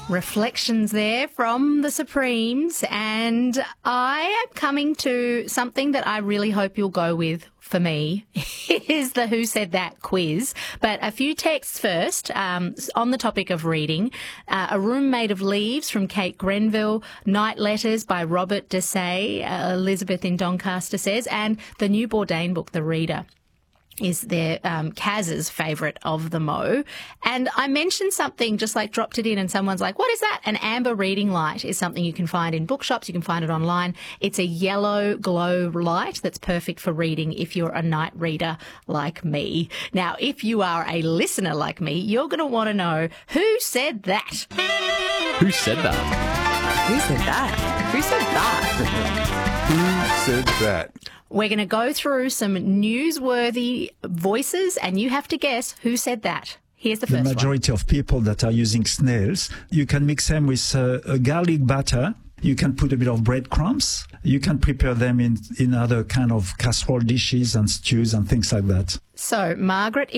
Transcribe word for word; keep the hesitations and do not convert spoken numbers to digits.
Reflections there from the Supremes, and I am coming to something that I really hope you'll go with for me. It is the Who Said That quiz. But a few texts first um, on the topic of reading. Uh, A Room Made of Leaves from Kate Grenville, Night Letters by Robert Desay, uh, Elizabeth in Doncaster says, and the new Bourdain book, The Reader, is their um, Kaz's favourite of the Mo. And I mentioned something, just like dropped it in, and someone's like, what is that? An amber reading light is something you can find in bookshops. You can find it online. It's a yellow glow light that's perfect for reading if you're a night reader like me. Now, if you are a listener like me, you're going to want to know, who said that? Who said that? Who said that? Who said that? Who said that? We're going to go through some newsworthy voices, and you have to guess who said that. Here's the The first one. majority of people that are using snails, you can mix them with uh, a garlic batter. You can put a bit of breadcrumbs. You can prepare them in, in other kind of casserole dishes and stews and things like that. So, Margaret